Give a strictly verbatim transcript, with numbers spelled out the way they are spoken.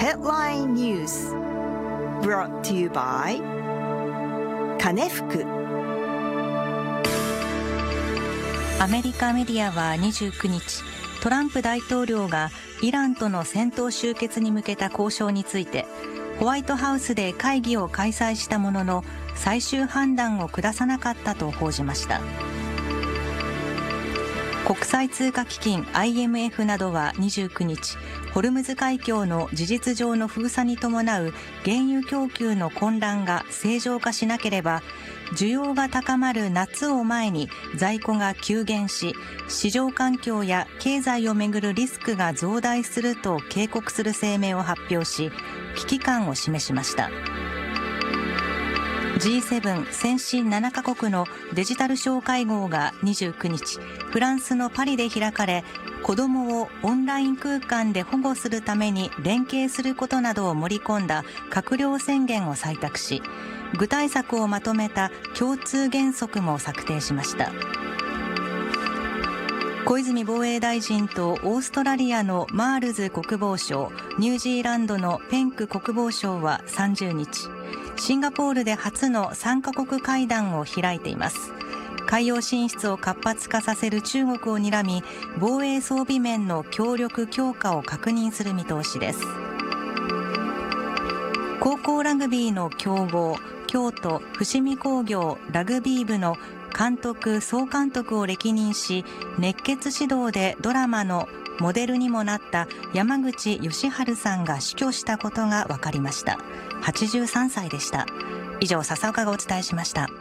Headline News brought to you by 金福。 アメリカメディアはにじゅうくにち、トランプ大統領がイランとの戦闘終結に向けた交渉についてホワイトハウスで会議を開催したものの最終判断を下さなかったと報じました。国際通貨基金 アイエムエフ などはにじゅうくにち、ホルムズ海峡の事実上の封鎖に伴う原油供給の混乱が正常化しなければ、需要が高まる夏を前に在庫が急減し、市場環境や経済をめぐるリスクが増大すると警告する声明を発表し、危機感を示しました。ジーセブン 先進ななカ国のデジタル相会合がにじゅうくにち、フランスのパリで開かれ、子どもをオンライン空間で保護するために連携することなどを盛り込んだ閣僚宣言を採択し、具体策をまとめた共通原則も策定しました。小泉防衛大臣とオーストラリアのマールズ国防相、ニュージーランドのペンク国防相はさんじゅうにち、シンガポールで初のさんカ国会談を開いています。海洋進出を活発化させる中国を睨み、防衛装備面の協力強化を確認する見通しです。高校ラグビーの強豪、京都伏見工業ラグビー部の監督総監督を歴任し、熱血指導でドラマのモデルにもなった山口義晴さんが死去したことが分かりました。はちじゅうさんさいでした。以上、笹岡がお伝えしました。